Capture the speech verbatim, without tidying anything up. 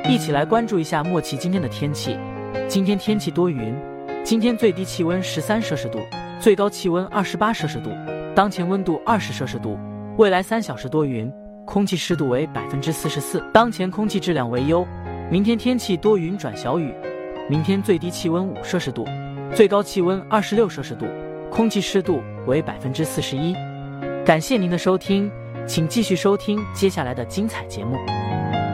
一起来关注一下莫奇今天的天气。今天天气多云，今天最低气温十三摄氏度，最高气温二十八摄氏度，当前温度二十摄氏度。未来三小时多云，空气湿度为百分之四十四，当前空气质量为优。明天天气多云转小雨，明天最低气温五摄氏度，最高气温二十六摄氏度，空气湿度为百分之四十一。感谢您的收听，请继续收听接下来的精彩节目。